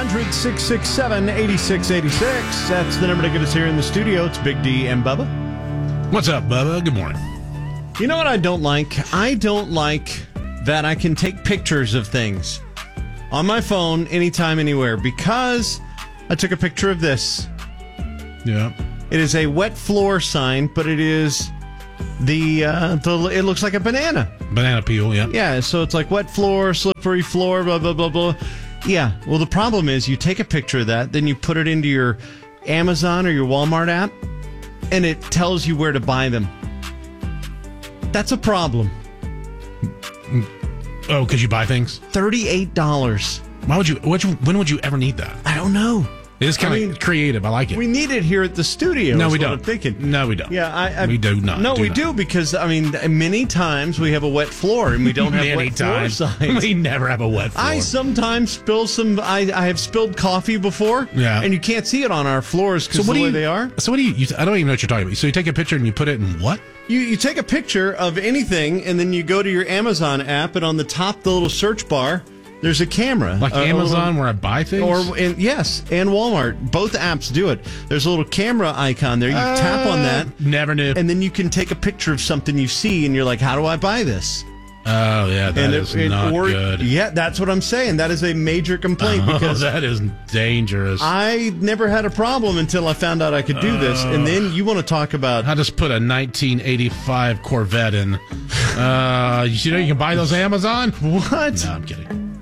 1-800-667-8686. That's the number to get us here in the studio. It's Big D and Bubba. What's up, Bubba? Good morning. You know what I don't like? I don't like that I can take pictures of things on my phone anytime, anywhere, because I took a picture of this. Yeah. It is a wet floor sign, but it is it looks like a banana. Banana peel, yeah. Yeah, so it's like wet floor, slippery floor, blah, blah, blah, blah. Yeah, well, the problem is you take a picture of that, then you put it into your Amazon or your Walmart app, and it tells you where to buy them. That's a problem. Oh, because you buy things? $38. Why would you? When would you ever need that? I don't know. It is kind of creative. I like it. We need it here at the studio. No, we what don't. I'm thinking. No, we don't. Yeah, we do not. No, we do because many times we have a wet floor and we don't have wet floor signs. We never have a wet floor. I sometimes spill some. I have spilled coffee before. Yeah, and you can't see it on our floors because the way they are. So what do you? I don't even know what you're talking about. So you take a picture and you put it in what? You take a picture of anything and then you go to your Amazon app and on the top, the little search bar, there's a camera. Like Amazon where I buy things? Yes, and Walmart. Both apps do it. There's a little camera icon there. You tap on that. Never knew. And then you can take a picture of something you see and you're like, how do I buy this? Oh, yeah, that is not good. Yeah, that's what I'm saying. That is a major complaint because that is dangerous. I never had a problem until I found out I could do this. And then you want to talk about... I just put a 1985 Corvette in. You can buy those Amazon? What? No, I'm kidding.